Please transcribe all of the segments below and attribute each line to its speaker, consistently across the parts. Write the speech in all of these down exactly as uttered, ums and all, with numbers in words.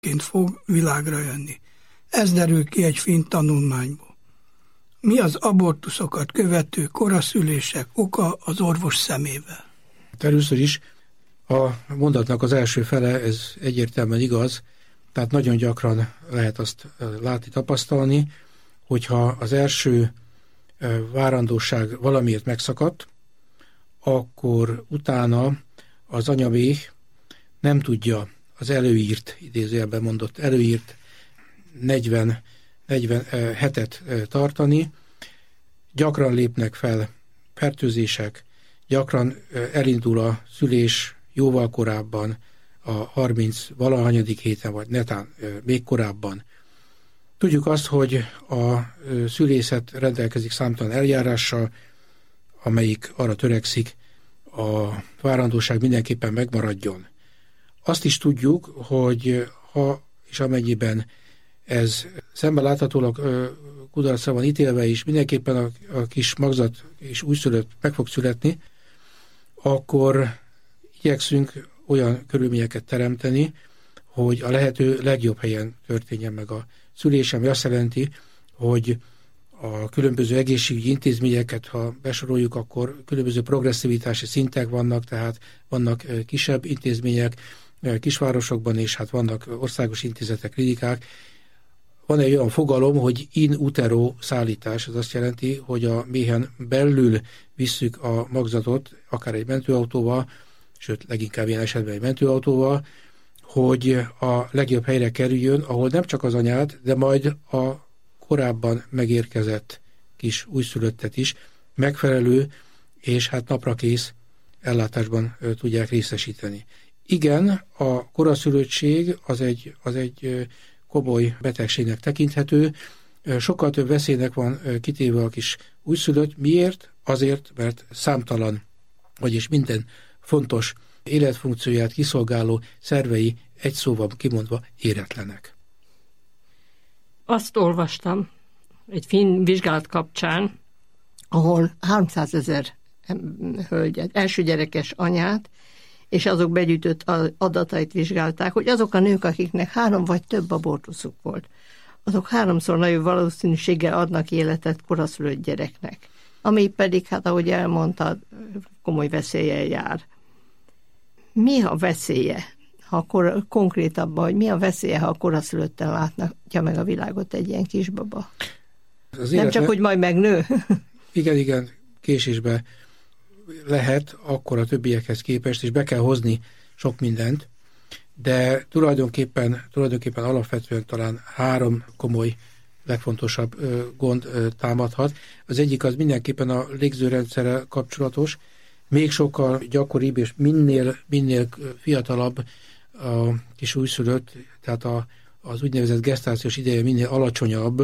Speaker 1: fog világra jönni. Ez derül ki egy finn tanulmányból. Mi az abortuszokat követő koraszülések oka az orvos szemével?
Speaker 2: Először is a mondatnak az első fele, ez egyértelműen igaz, tehát nagyon gyakran lehet azt látni, tapasztalni, hogyha az első várandóság valamiért megszakadt, akkor utána az anyaméh nem tudja az előírt, idézőjelben mondott előírt negyven, negyven hetet tartani, gyakran lépnek fel fertőzések, gyakran elindul a szülés jóval korábban, a harminc valahanyadik héten, vagy netán még korábban. Tudjuk azt, hogy a szülészet rendelkezik számtalan eljárással, amelyik arra törekszik, a várandóság mindenképpen megmaradjon. Azt is tudjuk, hogy ha és amennyiben ez szemben láthatólag kudarcra van ítélve is, mindenképpen a, a kis magzat és újszülött meg fog születni, akkor igyekszünk olyan körülményeket teremteni, hogy a lehető legjobb helyen történjen meg a szülés, ami azt jelenti, hogy a különböző egészségügyi intézményeket, ha besoroljuk, akkor különböző progresszivitási szintek vannak, tehát vannak kisebb intézmények kisvárosokban, és hát vannak országos intézetek, klinikák. Van egy olyan fogalom, hogy in utero szállítás, ez azt jelenti, hogy a méhen belül visszük a magzatot, akár egy mentőautóval, sőt, leginkább ilyen esetben egy mentőautóval, hogy a legjobb helyre kerüljön, ahol nem csak az anyát, de majd a korábban megérkezett kis újszülöttet is megfelelő és hát naprakész ellátásban tudják részesíteni. Igen, a koraszülöttség az egy, az egy komoly betegségnek tekinthető, sokkal több veszélynek van kitéve a kis újszülött. Miért? Azért, mert számtalan, vagyis minden fontos életfunkcióját kiszolgáló szervei egy szóval kimondva éretlenek.
Speaker 3: Azt olvastam egy finn vizsgálat kapcsán, ahol háromszázezer hölgyet, első gyerekes anyát, és azok begyűjtött adatait vizsgálták, hogy azok a nők, akiknek három vagy több abortuszuk volt, azok háromszor nagyobb valószínűséggel adnak életet koraszülött gyereknek, ami pedig, hát ahogy elmondtad, komoly veszéllyel jár. Mi a veszélye, ha akkor konkrétabban, hogy mi a veszélye, ha a koraszülötten látja meg a világot egy ilyen kisbaba? Az Nem csak, hogy majd megnő.
Speaker 2: Igen, igen, késésbe lehet akkor a többiekhez képest, és be kell hozni sok mindent, de tulajdonképpen, tulajdonképpen alapvetően talán három komoly, legfontosabb ö, gond ö, támadhat. Az egyik az mindenképpen a légzőrendszerrel kapcsolatos, még sokkal gyakoribb, és minél, minél fiatalabb a kis újszülött, tehát a, az úgynevezett gesztációs ideje minél alacsonyabb,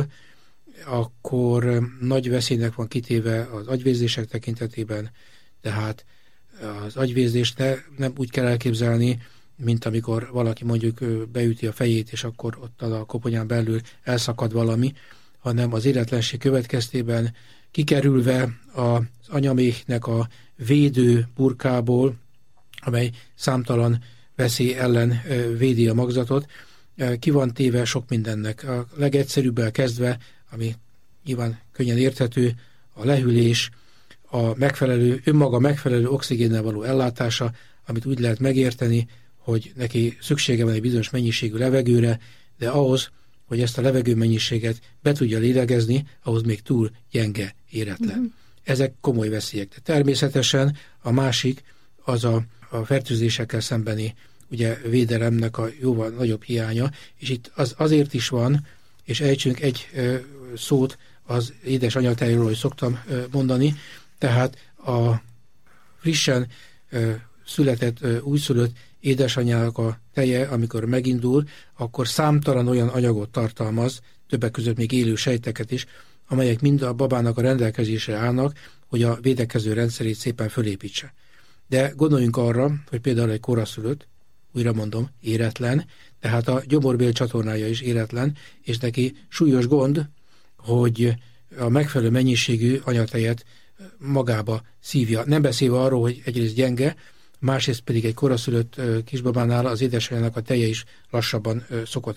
Speaker 2: akkor nagy veszélynek van kitéve az agyvérzések tekintetében, tehát az agyvérzést ne, nem úgy kell elképzelni, mint amikor valaki mondjuk beüti a fejét, és akkor ott a koponyán belül elszakad valami, hanem az éretlenség következtében kikerülve az anyaméhnek a védő burkából, amely számtalan veszély ellen védi a magzatot, ki van téve sok mindennek. A legegyszerűbbel kezdve, ami nyilván könnyen érthető, a lehűlés, a megfelelő, önmaga megfelelő oxigénnel való ellátása, amit úgy lehet megérteni, hogy neki szüksége van egy bizonyos mennyiségű levegőre, de ahhoz, hogy ezt a levegő mennyiséget be tudja lélegezni, ahhoz még túl gyenge, éretlen. Mm-hmm. Ezek komoly veszélyek. De természetesen a másik az a, a fertőzésekkel szembeni ugye, védelemnek a jóval nagyobb hiánya, és itt az azért is van, és ejtsünk egy ö, szót az édes anyatejről, hogy szoktam ö, mondani, tehát a frissen ö, született, ö, újszülött édesanyának a teje, amikor megindul, akkor számtalan olyan anyagot tartalmaz, többek között még élő sejteket is, amelyek mind a babának a rendelkezésre állnak, hogy a védekező rendszerét szépen fölépítse. De gondoljunk arra, hogy például egy koraszülött, újra mondom, éretlen, tehát a gyomorbél csatornája is éretlen, és neki súlyos gond, hogy a megfelelő mennyiségű anyatejet magába szívja. Nem beszélve arról, hogy egyrészt gyenge, másrészt pedig egy koraszülött kisbabánál az édesanyjának a teje is lassabban szokott